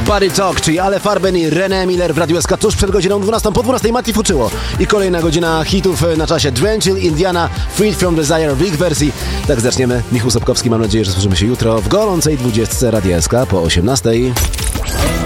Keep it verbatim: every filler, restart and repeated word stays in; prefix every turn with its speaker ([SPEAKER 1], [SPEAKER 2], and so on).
[SPEAKER 1] Body Talk, czyli Ale Farben i René Miller w Radiu S K tuż przed godziną dwunastą. Po dwunastej Mati Fuczyło. I kolejna godzina hitów na czasie. Drenchill, Indiana, Freed from Desire w ich wersji. Tak zaczniemy. Michał Sobkowski, mam nadzieję, że słyszymy się jutro w gorącej dwudziestce Radia S K po osiemnastej.